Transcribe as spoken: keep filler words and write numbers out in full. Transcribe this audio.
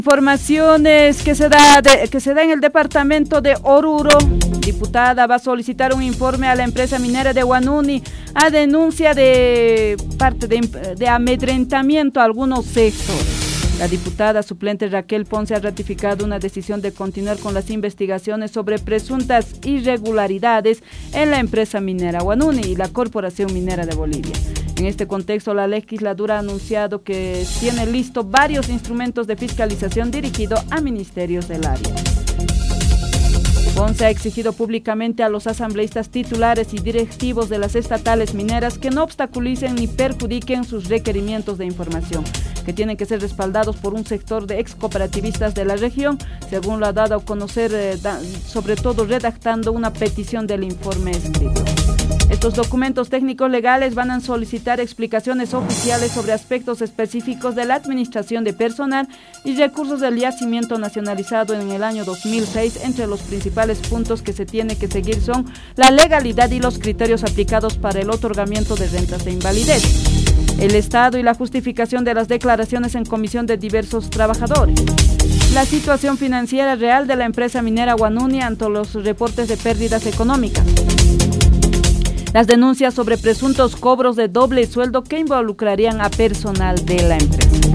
Informaciones que se da de, que se da en el departamento de Oruro. Diputada va a solicitar un informe a la empresa minera de Huanuni a denuncia de parte de, de amedrentamiento a algunos sectores. La diputada suplente Raquel Ponce ha ratificado una decisión de continuar con las investigaciones sobre presuntas irregularidades en la empresa minera Huanuni y la Corporación Minera de Bolivia. En este contexto, la legislatura ha anunciado que tiene listo varios instrumentos de fiscalización dirigidos a ministerios del área. Ponce ha exigido públicamente a los asambleístas titulares y directivos de las estatales mineras que no obstaculicen ni perjudiquen sus requerimientos de información, que tienen que ser respaldados por un sector de excooperativistas de la región, según lo ha dado a conocer, eh, da, sobre todo redactando una petición del informe escrito. Estos documentos técnicos legales van a solicitar explicaciones oficiales sobre aspectos específicos de la administración de personal y recursos del yacimiento nacionalizado en el año dos mil seis. Entre los principales puntos que se tiene que seguir son la legalidad y los criterios aplicados para el otorgamiento de rentas de invalidez, el estado y la justificación de las declaraciones en comisión de diversos trabajadores, la situación financiera real de la empresa minera Huanuni ante los reportes de pérdidas económicas, las denuncias sobre presuntos cobros de doble sueldo que involucrarían a personal de la empresa.